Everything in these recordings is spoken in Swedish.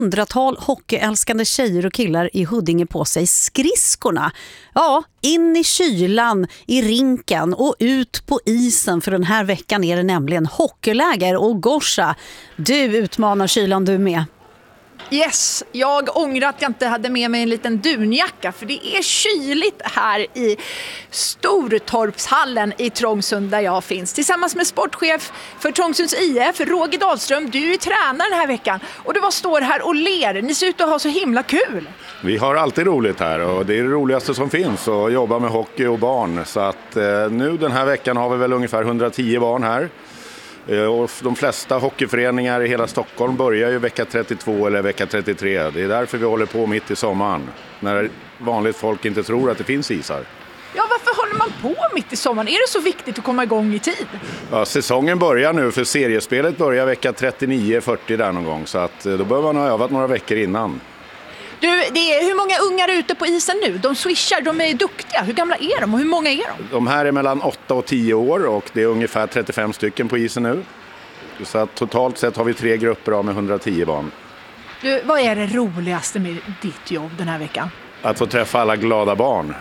hundratal hockeyälskande tjejer och killar i Huddinge på sig skridskorna. Ja, in i kylan, i rinken och ut på isen, för den här veckan är det nämligen hockeyläger. Och Gorsa, du utmanar kylan du med. Yes, jag ångrar att jag inte hade med mig en liten dunjacka, för det är kyligt här i Stortorpshallen i Trångsund där jag finns. Tillsammans med sportchef för Trångsunds IF, Roger Dahlström. Du är ju tränare den här veckan och du bara står här och ler. Ni ser ut att ha så himla kul. Vi har alltid roligt här och det är det roligaste som finns att jobba med hockey och barn. Så att nu den här veckan har vi väl ungefär 110 barn här. Och de flesta hockeyföreningar i hela Stockholm börjar ju vecka 32 eller vecka 33. Det är därför vi håller på mitt i sommaren, när vanligt folk inte tror att det finns isar. Ja, varför håller man på mitt i sommaren? Är det så viktigt att komma igång i tid? Ja, säsongen börjar nu, för seriespelet börjar vecka 39-40 där någon gång. Så att då bör man ha övat några veckor innan. Du, hur många ungar är ute på isen nu? De swishar, de är duktiga. Hur gamla är de och hur många är de? De här är mellan 8 och 10 år och det är ungefär 35 stycken på isen nu. Så att totalt sett har vi 3 grupper med 110 barn. Du, vad är det roligaste med ditt jobb den här veckan? Att få träffa alla glada barn.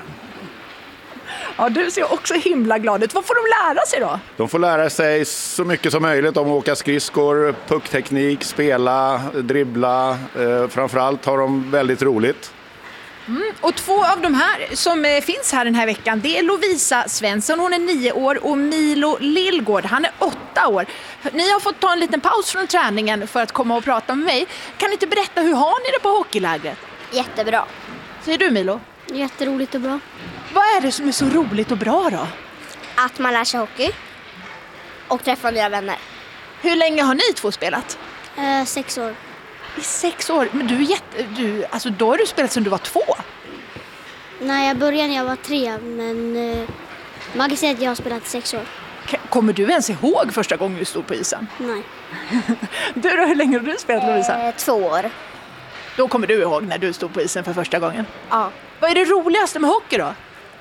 Ja, du ser också himla glad ut. Vad får de lära sig då? De får lära sig så mycket som möjligt om att åka skridskor, puckteknik, spela, dribbla. Framförallt har de väldigt roligt. Och 2 av de här som finns här den här veckan, det är Lovisa Svensson, hon är 9 år, och Milo Lillgård, han är 8 år. Ni har fått ta en liten paus från träningen för att komma och prata med mig. Kan ni inte berätta, hur har ni det på hockeylägret? Jättebra. Säger du, Milo? Jätteroligt och bra. Vad är det som är så roligt och bra då? Att man lär sig hockey och träffar nya vänner. Hur länge har ni 2 spelat? 6 år. I 6 år? Men alltså då har du spelat sedan du var 2. Nej, jag började när jag var 3, men man kan säga att jag har spelat 6 år. Kommer du ens ihåg första gången du stod på isen? Nej. Du då, hur länge har du spelat, Lovisa? 2 år. Då kommer du ihåg när du stod på isen för första gången? Ja. Vad är det roligaste med hockey då?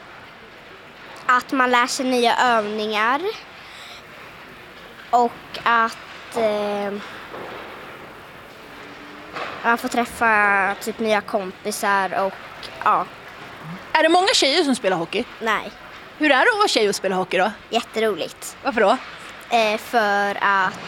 Att man lär sig nya övningar och att man får träffa typ nya kompisar och ja. Är det många tjejer som spelar hockey? Nej. Hur är det att vara tjej och spela hockey då? Jätteroligt. Varför då? För att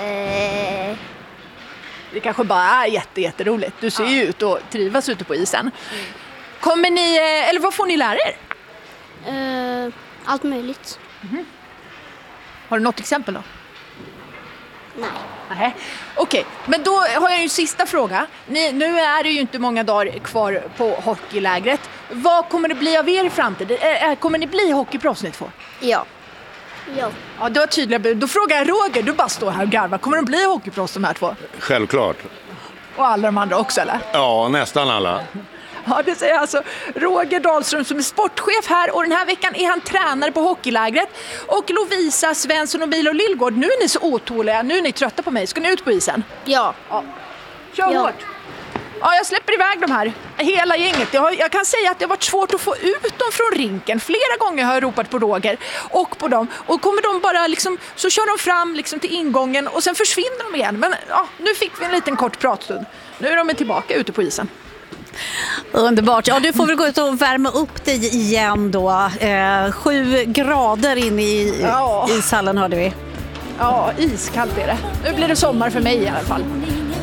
Det kanske bara är jätteroligt. Du ser ju ut och trivas ute på isen. Kommer ni, eller vad får ni lära er? allt möjligt. Har du något exempel då? Nej. Nej. Okej, men då har jag ju en sista fråga. Nu är det ju inte många dagar kvar på hockeylägret. Vad kommer det bli av er i framtiden? Kommer ni bli hockeyproffs ni 2? Ja. Ja. Ja, det var tydliga. Då frågar jag Roger, du bara står här och garvar. Kommer de bli hockeyproffs de här 2? Självklart. Och alla de andra också, eller? Ja, nästan alla. Ja, det säger alltså Roger Dahlström som är sportchef här, och den här veckan är han tränare på hockeylägret. Och Lovisa Svensson och Milo Lillgård, nu är ni så otåliga, nu är ni trötta på mig. Ska ni ut på isen? Ja. Kör hårt! Ja, jag släpper iväg de här, hela gänget. Jag kan säga att det har varit svårt att få ut dem från rinken. Flera gånger har jag ropat på Roger och på dem. Och kommer de bara liksom, så kör de fram liksom till ingången och sen försvinner de igen. Men ja, nu fick vi en liten kort pratstund. Nu är de tillbaka ute på isen. Underbart. Ja, du får väl gå ut och värma upp dig igen då. 7 grader in i ishallen hörde vi. Ja, iskallt är det. Nu blir det sommar för mig i alla fall.